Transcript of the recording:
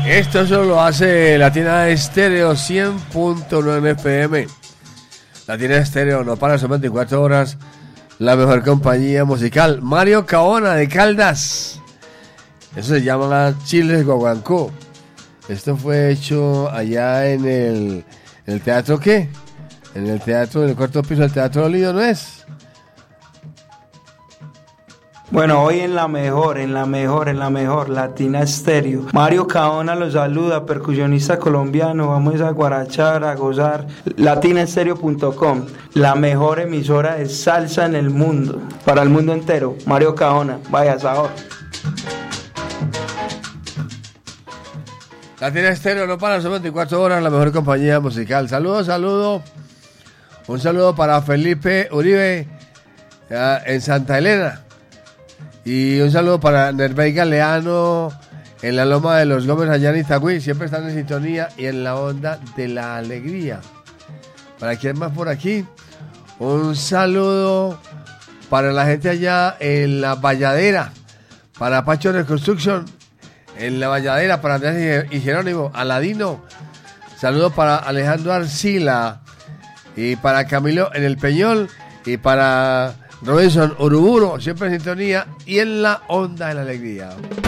Esto solo lo hace Latina Estéreo 100.9 FM. Latina Estéreo no para, son 24 horas. La mejor compañía musical. Mario Cabona de Caldas. Eso se llama Chiles Guaguancó. Esto fue hecho allá en el teatro, ¿qué? En el teatro, en el cuarto piso del Teatro Olido, ¿no es? Bueno, hoy en la mejor, Latina Estéreo. Mario Cabona los saluda, percusionista colombiano. Vamos a guarachar, a gozar. Latinaestereo.com, la mejor emisora de salsa en el mundo, para el mundo entero. Mario Cabona, vaya sabor. Latina Estéreo no para, son 24 horas, la mejor compañía musical. Saludos. Un saludo para Felipe Uribe en Santa Elena. Y un saludo para Nervey Galeano en la Loma de los Gómez allá en Itagüí. Siempre están en sintonía y en la onda de la alegría. ¿Para quién más por aquí? Un saludo para la gente allá en la Valladera. Para Pacho Reconstruction en la Valladera. Para Andrés y Jerónimo Aladino. Saludo para Alejandro Arcila. Y para Camilo en el Peñol. Y para Robinson Uruburo, siempre en sintonía y en la onda de la alegría.